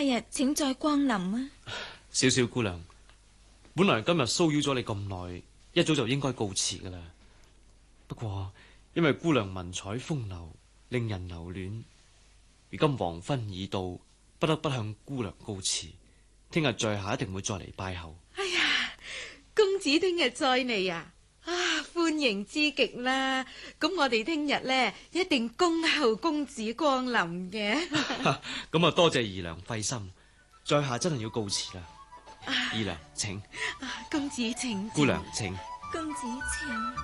日請再光臨啊。 小小姑娘，本來今日騷擾咗你咁耐，一早就應該告辭噶啦。不過因為姑娘文采風流，令人留戀，如今黃昏已到，不得不向姑娘告辭。聽日在下一定會再嚟拜候。 哎呀，公子聽日再嚟啊！歡迎之極啦！咁我哋聽日呢，一定恭候公子光臨嘅。 咁啊，多謝姨娘費心，在下真係要告辭啦。姨娘請， 公子請， 姑娘請， 公子請。